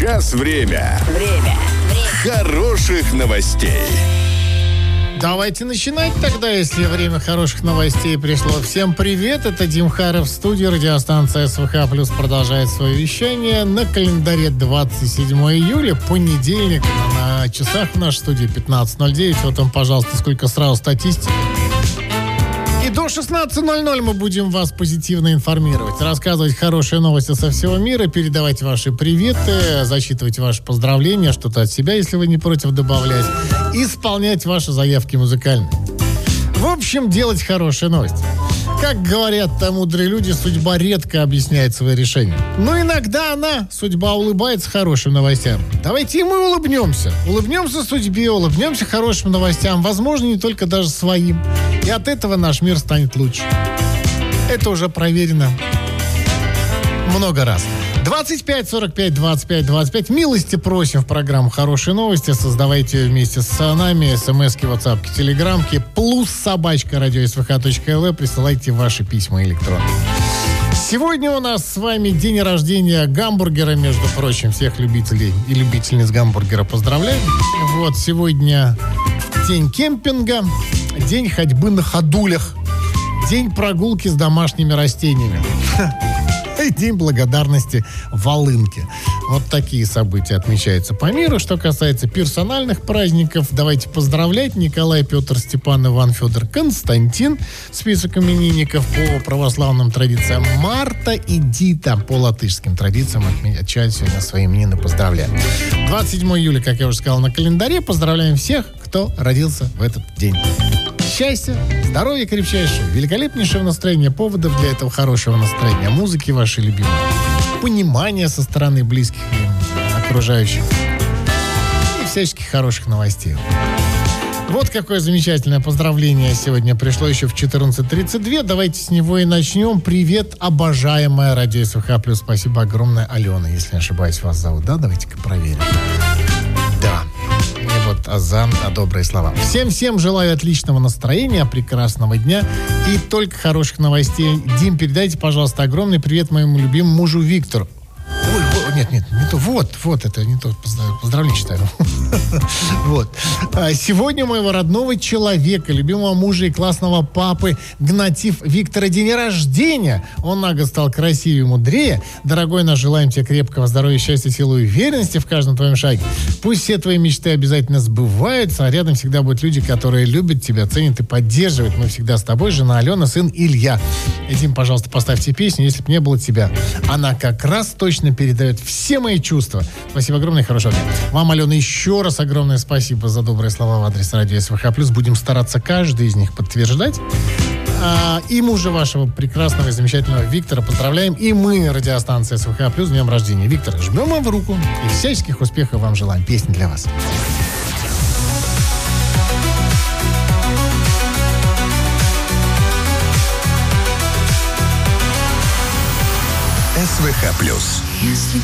Сейчас время хороших новостей. Давайте начинать тогда, если время хороших новостей пришло. Всем привет, это Дим Харов в студии. Радиостанция СВХ Плюс продолжает свое вещание. На календаре 27 июля, понедельник. На часах в нашей студии 15:09. Вот там, пожалуйста, сколько сразу статистики. И до 16:00 мы будем вас позитивно информировать, рассказывать хорошие новости со всего мира, передавать ваши приветы, зачитывать ваши поздравления, что-то от себя, если вы не против, добавлять, исполнять ваши заявки музыкальные. В общем, делать хорошие новости. Как говорят мудрые люди, судьба редко объясняет свои решения. Но иногда судьба, улыбается хорошим новостям. Давайте и мы улыбнемся. Улыбнемся судьбе, улыбнемся хорошим новостям. Возможно, не только даже своим. И от этого наш мир станет лучше. Это уже проверено много раз. 25 45 25 25. Милости просим в программу «Хорошие новости». Создавайте вместе с нами смски, ватсапки, телеграмки. +радиосвх.лв. Присылайте ваши письма электронные. Сегодня у нас с вами день рождения гамбургера. Между прочим, всех любителей и любительниц гамбургера поздравляем. Вот сегодня день кемпинга, день ходьбы на ходулях, день прогулки с домашними растениями. День благодарности волынке. Вот такие события отмечаются по миру. Что касается персональных праздников, давайте поздравлять. Николай, Петр, Степан, Иван, Федор, Константин. Список именинников по православным традициям. Марта и Дита по латышским традициям отмечают сегодня свои именины. Поздравляем. 27 июля, как я уже сказал, на календаре. Поздравляем всех, кто родился в этот день. Счастья, здоровья крепчайшего, великолепнейшего настроения, поводов для этого хорошего настроения, музыки вашей любимой, понимания со стороны близких и окружающих и всяческих хороших новостей. Вот какое замечательное поздравление сегодня пришло еще в 14:32. Давайте с него и начнем. Привет, обожаемая радио СВХ Плюс. Спасибо огромное, Алена, если не ошибаюсь, вас зовут, да? Давайте-ка проверим. Да. Вот за добрые слова. Всем желаю отличного настроения, прекрасного дня и только хороших новостей. Дим, передайте, пожалуйста, огромный привет моему любимому мужу Виктору. Ой, нет, не то. Вот, это не то. Поздравление читаю. Вот. Сегодня моего родного человека, любимого мужа и классного папы Гнатив Виктора день рождения. Он на год стал красивее и мудрее. Дорогой наш, желаем тебе крепкого здоровья, счастья, силы и уверенности в каждом твоем шаге. Пусть все твои мечты обязательно сбываются, а рядом всегда будут люди, которые любят тебя, ценят и поддерживают. Мы всегда с тобой, жена Алена, сын Илья. Дим, пожалуйста, поставьте песню, если бы не было тебя. Она как раз точно передает все мои чувства. Спасибо огромное и хорошего дня. Вам, Алена, еще раз огромное спасибо за добрые слова в адрес радио СВХ Плюс. Будем стараться каждый из них подтверждать. И мужа вашего прекрасного и замечательного Виктора поздравляем. И мы, радиостанция СВХ Плюс, с днем рождения. Виктор, жмем вам в руку и всяческих успехов вам желаем. Песня для вас. СВХ Плюс.